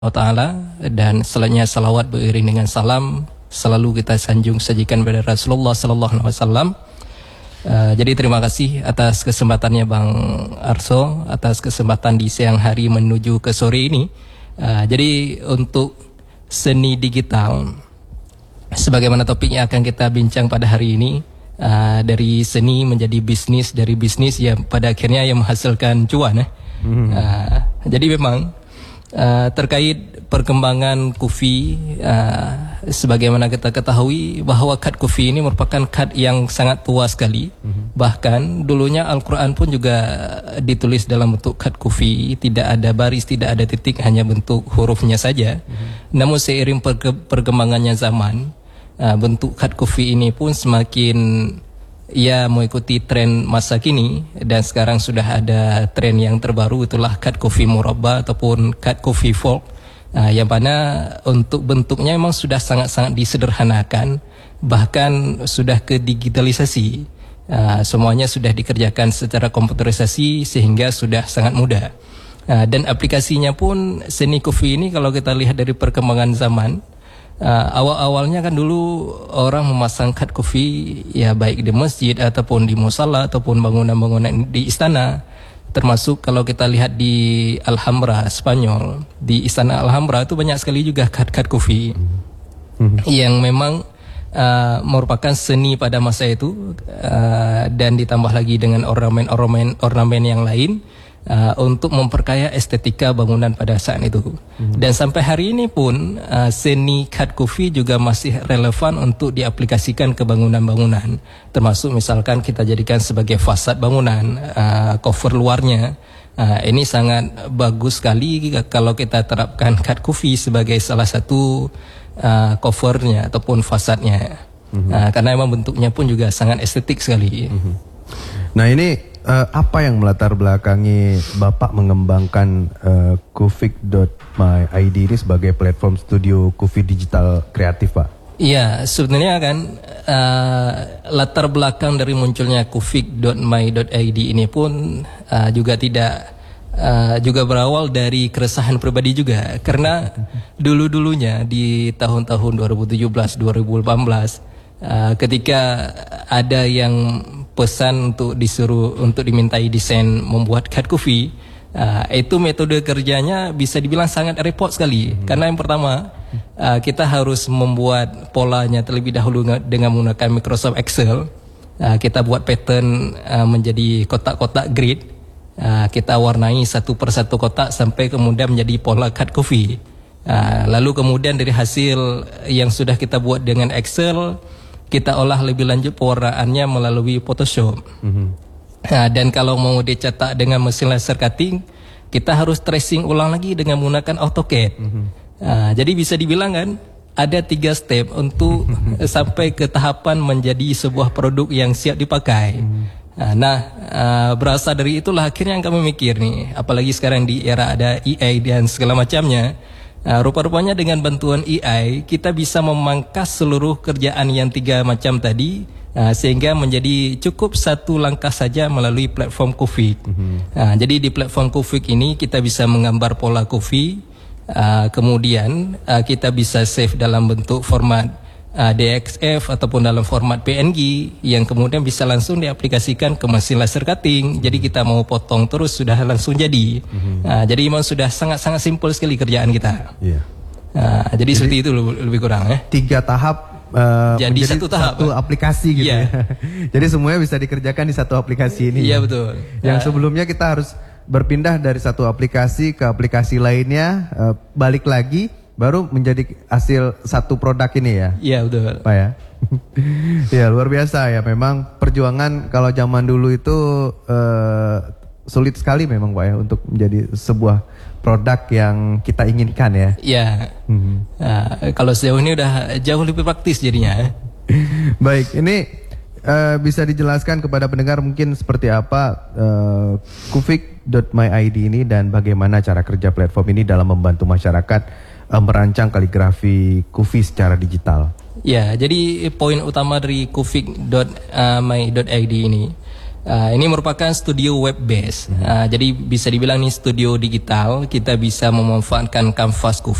Ta'ala, dan selanjutnya salawat beriring dengan salam selalu kita sanjung sajikan pada Rasulullah Sallallahu Alaihi Wasallam. Jadi terima kasih atas kesempatannya Bang Arso, atas kesempatan di siang hari menuju ke sore ini. Jadi untuk seni digital, sebagaimana topik yang akan kita bincang pada hari ini, dari seni menjadi bisnis, dari bisnis yang pada akhirnya yang menghasilkan cuan. Jadi memang terkait perkembangan Kufi, sebagaimana kita ketahui bahwa kad Kufi ini merupakan kad yang sangat tua sekali. Bahkan dulunya Al-Quran pun juga ditulis dalam bentuk kad Kufi, tidak ada baris, tidak ada titik, hanya bentuk hurufnya saja. Namun seiring perkembangannya zaman, bentuk kad Kufi ini pun semakin mengikuti tren masa kini, dan sekarang sudah ada tren yang terbaru, itulah kad Kufi Murabba ataupun kad Kufi Folk, yang mana untuk bentuknya memang sudah sangat-sangat disederhanakan, bahkan sudah ke digitalisasi. Semuanya sudah dikerjakan secara komputerisasi sehingga sudah sangat mudah. Dan aplikasinya pun seni Kufi ini kalau kita lihat dari perkembangan zaman, awal-awalnya kan dulu orang memasang kad Kufi ya baik di masjid ataupun di musala ataupun bangunan-bangunan di istana. Termasuk kalau kita lihat di Alhambra Spanyol, di istana Alhambra itu banyak sekali juga kad-kad Kufi yang memang merupakan seni pada masa itu, dan ditambah lagi dengan ornamen yang lain untuk memperkaya estetika bangunan pada saat itu. Dan sampai hari ini pun seni kad Kufi juga masih relevan untuk diaplikasikan ke bangunan-bangunan, termasuk misalkan kita jadikan sebagai fasad bangunan, cover luarnya. Ini sangat bagus sekali kalau kita terapkan kad Kufi sebagai salah satu covernya ataupun fasadnya, karena memang bentuknya pun juga sangat estetik sekali. Nah ini apa yang melatar belakangi Bapak mengembangkan Kufik.my.id ini sebagai platform studio Kufi digital kreatif, Pak? Iya, sebenarnya kan latar belakang dari munculnya Kufik.my.id ini pun juga juga berawal dari keresahan pribadi juga, karena dulu-dulunya di tahun-tahun 2017-2018 ketika ada yang pesan untuk dimintai desain membuat kad Kufi, itu metode kerjanya bisa dibilang sangat repot sekali. Karena yang pertama, kita harus membuat polanya terlebih dahulu dengan menggunakan Microsoft Excel. Kita buat pattern menjadi kotak-kotak grid, kita warnai satu persatu kotak sampai kemudian menjadi pola kad Kufi. Lalu kemudian dari hasil yang sudah kita buat dengan Excel, kita olah lebih lanjut pewarnaannya melalui Photoshop. Dan kalau mau dicetak dengan mesin laser cutting, kita harus tracing ulang lagi dengan menggunakan AutoCAD. Jadi bisa dibilang kan ada 3 step untuk sampai ke tahapan menjadi sebuah produk yang siap dipakai. Berasal dari itulah akhirnya yang kami mikir nih, apalagi sekarang di era ada AI dan segala macamnya. Rupa-rupanya dengan bantuan AI kita bisa memangkas seluruh kerjaan yang 3 macam tadi, sehingga menjadi cukup satu langkah saja melalui platform Kufik. Jadi di platform Kufik ini kita bisa menggambar pola Kufi, kemudian kita bisa save dalam bentuk format DXF ataupun dalam format PNG, yang kemudian bisa langsung diaplikasikan ke mesin laser cutting. Jadi kita mau potong terus sudah langsung jadi. Jadi memang sudah sangat-sangat simpel sekali kerjaan kita. Jadi seperti itu lebih kurang 3 tahap jadi satu tahap, satu aplikasi gitu ya. Jadi semuanya bisa dikerjakan di satu aplikasi ini. Iya betul. Yang sebelumnya kita harus berpindah dari satu aplikasi ke aplikasi lainnya, balik lagi, baru menjadi hasil satu produk ini ya. Iya betul, Pak ya. Ya luar biasa ya. Memang perjuangan kalau zaman dulu itu sulit sekali memang Pak ya, untuk menjadi sebuah produk yang kita inginkan ya. Iya. Kalau sejauh ini udah jauh lebih praktis jadinya. Baik, ini bisa dijelaskan kepada pendengar mungkin seperti apa Kufik.my.id ini dan bagaimana cara kerja platform ini dalam membantu masyarakat merancang kaligrafi Kufi secara digital. Ya, jadi poin utama dari Kufik.my.id ini, Ini merupakan studio web base. Jadi bisa dibilang ini studio digital. Kita bisa memanfaatkan kanvas